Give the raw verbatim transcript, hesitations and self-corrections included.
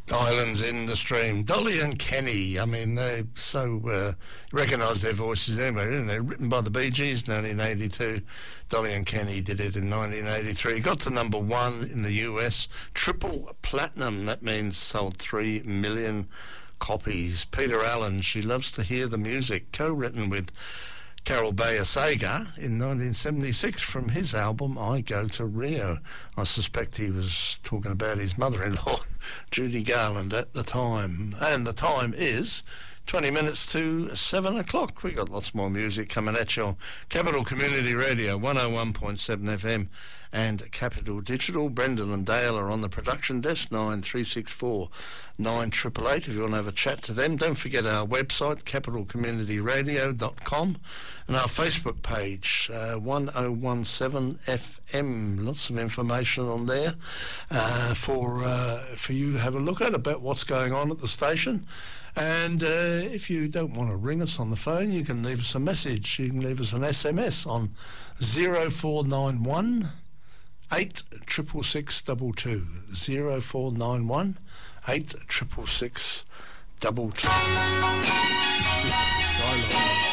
Islands in the Stream. Dolly and Kenny, I mean, they so uh, recognise their voices anyway, didn't they? Written by the Bee Gees, nineteen eighty-two. Dolly and Kenny did it in nineteen eighty-three. Got to number one in the U S. Triple platinum, that means sold three million copies. Peter Allen, She Loves to Hear the Music, co-written with Carol Bayer Sager in nineteen seventy-six from his album I Go to Rio. I suspect he was talking about his mother-in-law, Judy Garland, at the time. And the time is twenty minutes to seven o'clock. We got lots more music coming at you on Capital Community Radio, one oh one point seven F M and Capital Digital. Brendan and Dale are on the production desk, nine three six four nine eight eight eight if you want to have a chat to them. Don't forget our website, capital community radio dot com, and our Facebook page, uh, one oh one seven F M. Lots of information on there uh, for uh, for you to have a look at about what's going on at the station. And uh, if you don't want to ring us on the phone, you can leave us a message. You can leave us an S M S on zero four nine one eight six six six two two, zero four nine one eight six six six two two. This is the Skyline.